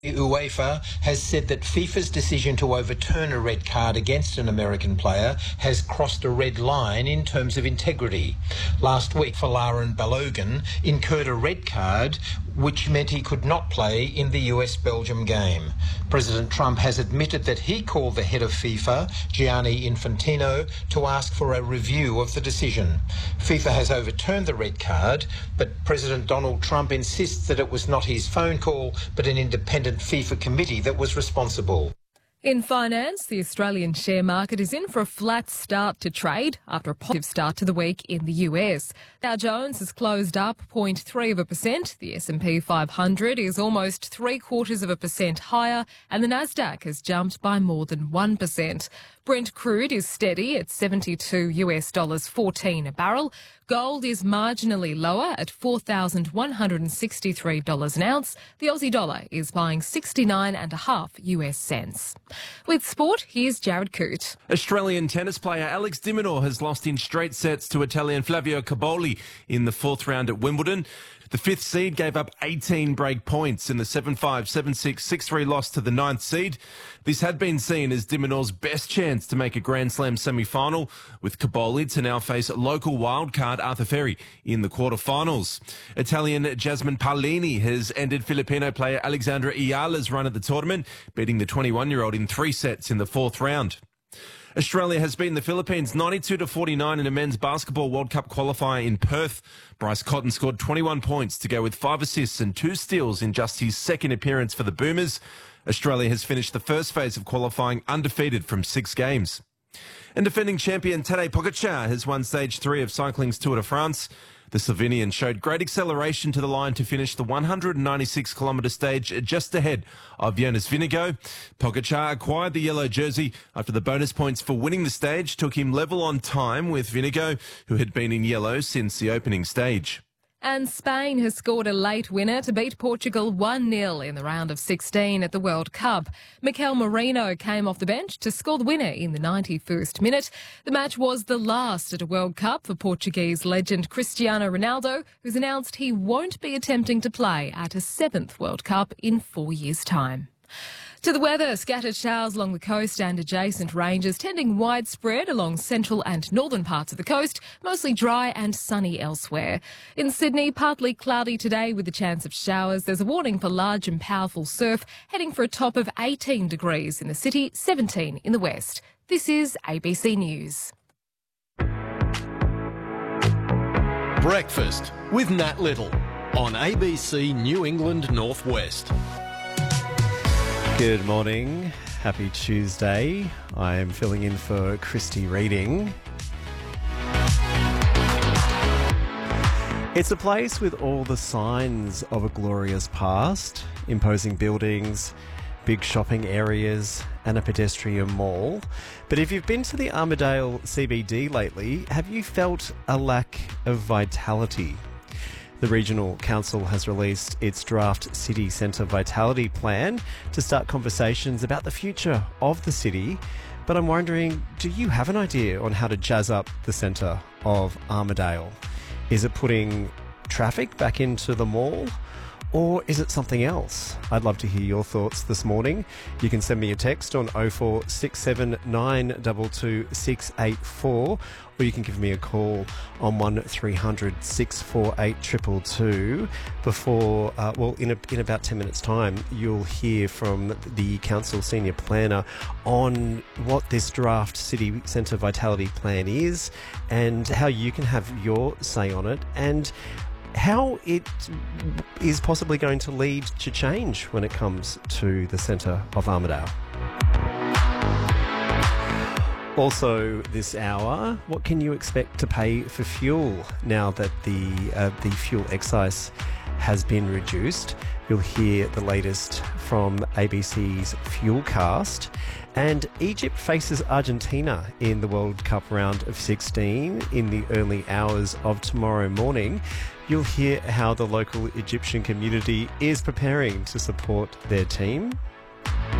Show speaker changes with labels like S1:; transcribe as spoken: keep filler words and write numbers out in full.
S1: UEFA has said that FIFA's decision to overturn a red card against an American player has crossed a red line in terms of integrity. Last week, Folarin Balogun incurred a red card, which meant he could not play in the U S-Belgium game. President Trump has admitted that he called the head of FIFA, Gianni Infantino, to ask for a review of the decision. FIFA has overturned the red card, but President Donald Trump insists that it was not his phone call, but an independent FIFA committee that was responsible.
S2: In finance, the Australian share market is in for a flat start to trade after a positive start to the week in the U S. Dow Jones has closed up zero point three of a percent. The S and P five hundred is almost three quarters of a percent higher, and the Nasdaq has jumped by more than one percent. Brent crude is steady at seventy-two US dollars fourteen a barrel. Gold is marginally lower at four thousand one hundred sixty-three dollars an ounce. The Aussie dollar is buying sixty-nine and a half US cents. With sport, here's Jared Coote.
S3: Australian tennis player Alex de Minaur has lost in straight sets to Italian Flavio Cobolli in the fourth round at Wimbledon. The fifth seed gave up eighteen break points in the seven five, seven six, six three loss to the ninth seed. This had been seen as de Minaur's best chance to make a Grand Slam semi-final, with Cobolli to now face local wildcard Arthur Ferry in the quarterfinals. Italian Jasmine Paolini has ended Filipino player Alexandra Ayala's run at the tournament, beating the twenty-one-year-old in three sets in the fourth round. Australia has beaten the Philippines ninety-two to forty-nine in a men's basketball World Cup qualifier in Perth. Bryce Cotton scored twenty-one points to go with five assists and two steals in just his second appearance for the Boomers. Australia has finished the first phase of qualifying undefeated from six games. And defending champion Tadej Pogačar has won stage three of cycling's Tour de France. The Slovenian showed great acceleration to the line to finish the one hundred ninety-six kilometre stage just ahead of Jonas Vingegaard. Pogačar acquired the yellow jersey after the bonus points for winning the stage took him level on time with Vingegaard, who had been in yellow since the opening stage.
S2: And Spain has scored a late winner to beat Portugal one nil in the round of sixteen at the World Cup. Mikel Merino came off the bench to score the winner in the ninety-first minute. The match was the last at a World Cup for Portuguese legend Cristiano Ronaldo, who's announced he won't be attempting to play at a seventh World Cup in four years' time. To the weather, scattered showers along the coast and adjacent ranges, tending widespread along central and northern parts of the coast, mostly dry and sunny elsewhere. In Sydney, partly cloudy today with a chance of showers. There's a warning for large and powerful surf, heading for a top of eighteen degrees in the city, seventeen in the west. This is A B C News.
S4: Breakfast with Nat Little on A B C New England Northwest.
S5: Good morning. Happy Tuesday. I am filling in for Christy Reading. It's a place with all the signs of a glorious past, imposing buildings, big shopping areas and a pedestrian mall. But if you've been to the Armidale C B D lately, have you felt a lack of vitality? The Regional Council has released its draft City Centre Vitality Plan to start conversations about the future of the city. But I'm wondering, do you have an idea on how to jazz up the centre of Armidale? Is it putting traffic back into the mall? Or is it something else? I'd love to hear your thoughts this morning. You can send me a text on oh four six seven nine two two six eight four, or you can give me a call on one three hundred six four eight two two two. Before, uh, well, in, a, in about ten minutes' time, you'll hear from the Council Senior Planner on what this draft City Centre Vitality Plan is and how you can have your say on it, and how it is possibly going to lead to change when it comes to the centre of Armidale. Also this hour, what can you expect to pay for fuel now that the uh, the fuel excise has been reduced? You'll hear the latest from A B C's Fuelcast. And Egypt faces Argentina in the World Cup round of sixteen in the early hours of tomorrow morning. You'll hear how the local Egyptian community is preparing to support their team.